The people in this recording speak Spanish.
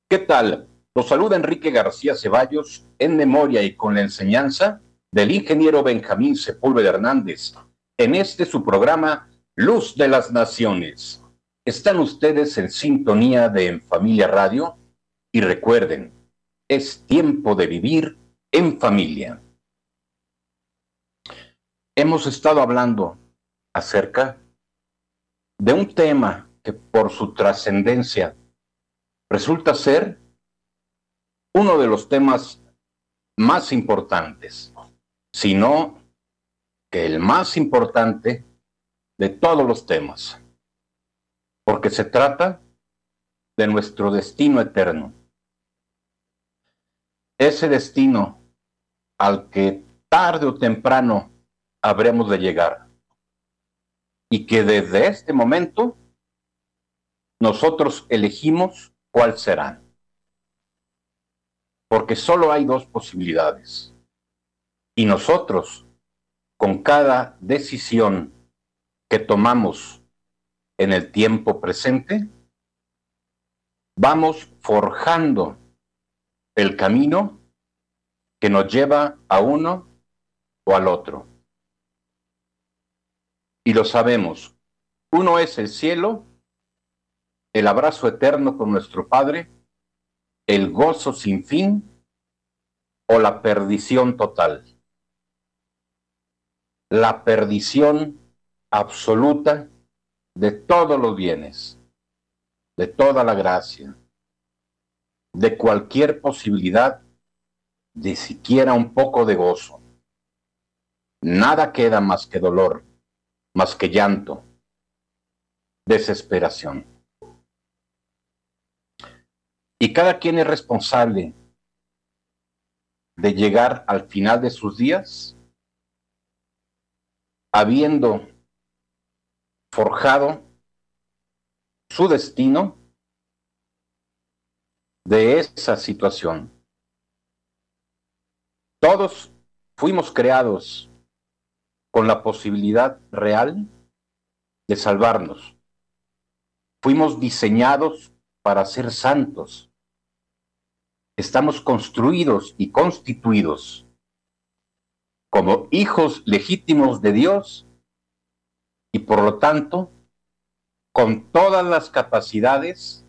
¿Qué tal? Los saluda Enrique García Ceballos en memoria y con la enseñanza del ingeniero Benjamín Sepúlveda Hernández en este su programa Luz de las Naciones. Están ustedes en sintonía de En Familia Radio y recuerden, es tiempo de vivir en familia. Hemos estado hablando acerca de un tema que por su trascendencia resulta ser uno de los temas más importantes, sino que el más importante de todos los temas, porque se trata de nuestro destino eterno. Ese destino al que tarde o temprano habremos de llegar y que desde este momento nosotros elegimos cuál será, porque solo hay dos posibilidades y nosotros con cada decisión que tomamos en el tiempo presente, vamos forjando el camino que nos lleva a uno o al otro. Y lo sabemos, uno es el cielo, el abrazo eterno con nuestro Padre, el gozo sin fin o la perdición total. La perdición absoluta de todos los bienes, de toda la gracia, de cualquier posibilidad de siquiera un poco de gozo. Nada queda más que dolor, más que llanto, desesperación. Y cada quien es responsable de llegar al final de sus días habiendo forjado su destino de esa situación. Todos fuimos creados con la posibilidad real de salvarnos. Fuimos diseñados para ser santos. Estamos construidos y constituidos como hijos legítimos de Dios y por lo tanto con todas las capacidades